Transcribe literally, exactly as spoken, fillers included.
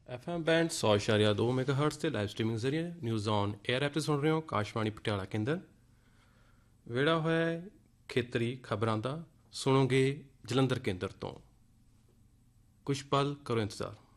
F M band ਸੌ ਇਸ਼ਾਰਿਆ ਦੋ mega hurts ਤੇ ਲਾਈਵ ਸਟ੍ਰੀਮਿੰਗ ਜ਼ਰੀਏ ਨਿਊਜ਼ ਔਨ 에ਅਰ ਐਪ 'ਤੇ ਸੁਣ ਰਹੇ ਹੋ ਆਕਾਸ਼ਵਾਣੀ ਪਟਿਆਲਾ ਕੇਂਦਰ। ਵੇੜਾ ਹੋਇਆ ਹੈ ਖੇਤਰੀ ਖਬਰਾਂ ਦਾ, ਸੁਣੋਗੇ ਜਲੰਧਰ ਕੇਂਦਰ ਤੋਂ। ਕੁਛ ਪਲ ਕਰੋ ਇੰਤਜ਼ਾਰ।